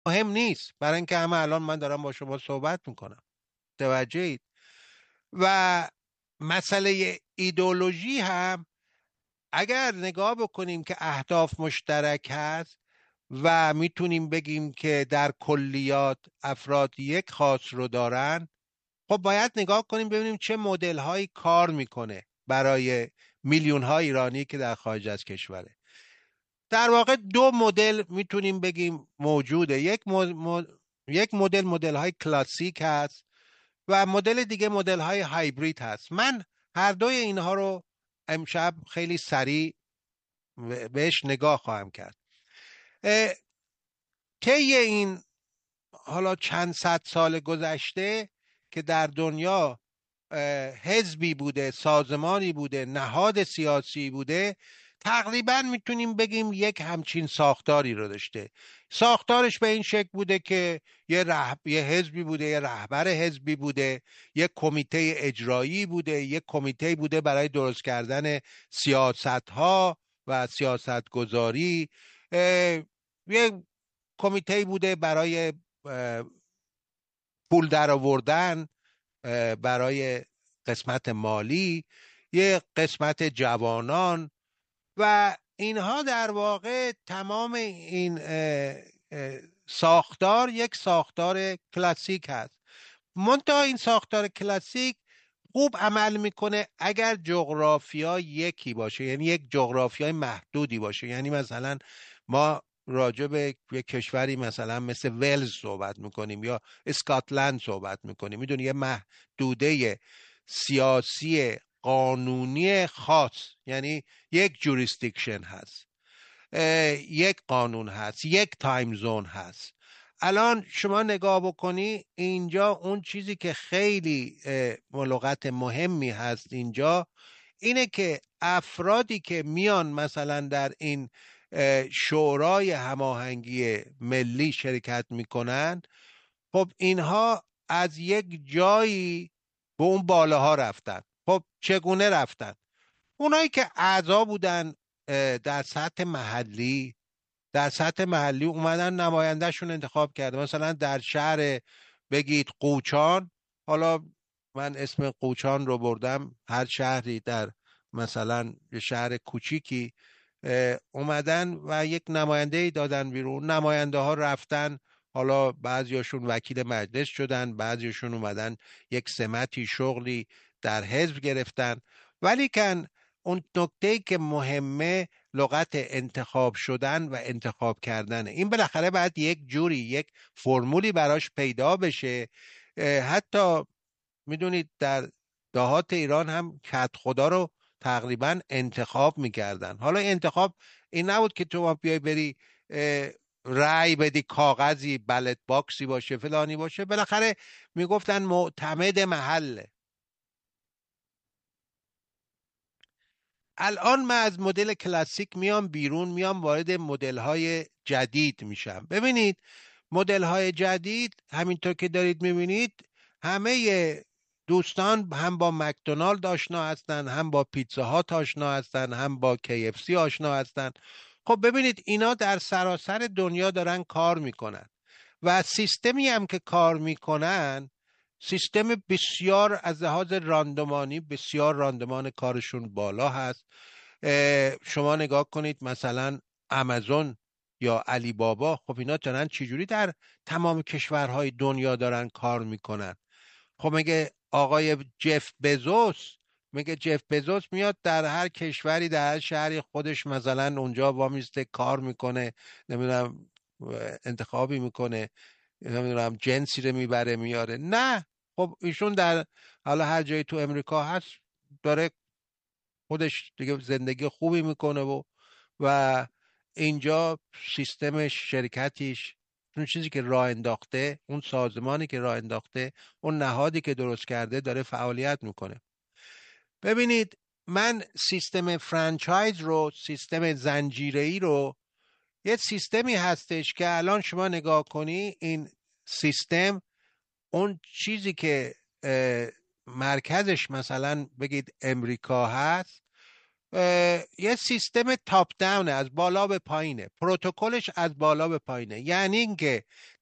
مهم نیست، برای اینکه همه الان من دارم با شما صحبت میکنم. توجهید؟ و مسئله ایدئولوژی هم اگر نگاه بکنیم که اهداف مشترک هست و میتونیم بگیم که در کلیات افراد یک خاص رو دارن، خب باید نگاه کنیم ببینیم چه مدل هایی کار میکنه برای میلیون های ایرانی که در خارج از کشوره. در واقع دو مدل میتونیم بگیم موجوده. یک مدل های کلاسیک هست و مدل دیگه مدل های هایبرید هست. من هر دوی اینها رو امشب خیلی سریع بهش نگاه خواهم کرد. طی این حالا چند صد سال گذشته که در دنیا حزبی بوده، سازمانی بوده، نهاد سیاسی بوده، تقریبا میتونیم بگیم یک همچین ساختاری رو داشته. ساختارش به این شکل بوده که یه حزبی بوده، یه رهبر حزبی بوده، یک کمیته اجرایی بوده، یک کمیته بوده برای درست کردن سیاست ها و سیاست گذاری، یک کمیته بوده برای پول در آوردن، برای قسمت مالی، یه قسمت جوانان و اینها. در واقع تمام این ساختار یک ساختار کلاسیک هست. منتها این ساختار کلاسیک خوب عمل میکنه اگر جغرافیا یکی باشه، یعنی یک جغرافیای محدودی باشه. یعنی مثلا ما راجع به یک کشوری مثلا مثل ولز صحبت میکنیم یا اسکاتلند صحبت میکنیم، میدونی یه محدوده سیاسی قانونی خاص، یعنی یک جوریسدیکشن هست، یک قانون هست، یک تایم زون هست. الان شما نگاه بکنی اینجا، اون چیزی که خیلی لغت مهمی هست اینجا اینه که افرادی که میان مثلا در این شورای هماهنگی ملی شرکت میکنن، خب اینها از یک جایی به اون بالاها رفتن. خب چگونه رفتن؟ اونایی که اعضا بودن در سطح محلی، اومدن نمایندهشون انتخاب کرده. مثلا در شهر بگید قوچان، حالا من اسم قوچان رو بردم، هر شهری در مثلا شهر کوچیکی اومدن و یک نماینده دادن بیرون. نماینده ها رفتن، حالا بعضیاشون وکیل مجلس شدن، بعضیاشون اومدن یک سمتی شغلی در حزب گرفتن. ولی کن اون نکته که مهمه لغت انتخاب شدن و انتخاب کردن، این بالاخره باید یک جوری، یک فرمولی براش پیدا بشه. حتی میدونید در دهات ایران هم کت خدا رو تقریبا انتخاب میکردن. حالا انتخاب این نبود که تو بیای بری رای بدی، کاغذی بلت باکسی باشه، فلانی باشه. بالاخره میگفتن معتمد محله. الان من از مدل کلاسیک میام بیرون، میام وارد مدل های جدید میشم. ببینید مدل های جدید همینطور که دارید میبینید، همه دوستان هم با مکدونالد آشنا هستن، هم با پیتزا هات آشنا هستن، هم با KFC آشنا هستن. خب ببینید اینا در سراسر دنیا دارن کار میکنن و سیستمی هم که کار میکنن سیستم بسیار از لحاظ راندمانی، بسیار راندمان کارشون بالا هست. شما نگاه کنید مثلا آمازون یا علی بابا، خب اینا دارن چجوری در تمام کشورهای دنیا دارن کار میکنن. خب میگه جف بزوس میاد در هر کشوری، در هر شهری خودش مثلا اونجا وامیسته کار میکنه، نمیدونم انتخابی میکنه، نمیدونم جنسی رو میبره میاره. نه، خب ایشون در حالا هر جایی تو امریکا هست داره خودش دیگه زندگی خوبی میکنه و اینجا سیستمش، شرکتیش، اون چیزی که راه انداخته، اون سازمانی که راه انداخته، اون نهادی که درست کرده داره فعالیت میکنه. ببینید من سیستم فرانچایز رو، سیستم زنجیره‌ای رو، یه سیستمی هستش که الان شما نگاه کنی این سیستم، اون چیزی که مرکزش مثلا بگید امریکا هست، یه سیستم تاپ داونه، از بالا به پایینه، پروتکلش از بالا به پایینه. یعنی اینکه